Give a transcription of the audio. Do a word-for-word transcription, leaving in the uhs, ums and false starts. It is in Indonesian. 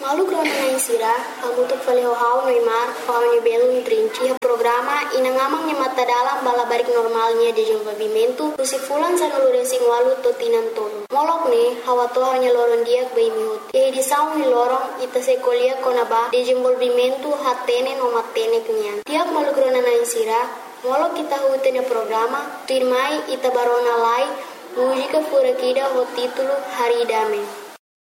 Malu grona na insira, amutuk faleo hau noimar, hau ni belum trinci programa inangamang ni mata dalam bala barik normalnya di desenvolvimento, usi fulan sa nulu resing walu totinan tolo. Molok ne, hawa to hanya lorong dia bei mihut. Ye di saung ni lorong ita sekolia konaba desenvolvimento hatene no matene kenyan. Tiap malu grona na insira, molok kita hutene programa, tuirmai ita barona lai, mujika fura kida ho titulo Hari Dame.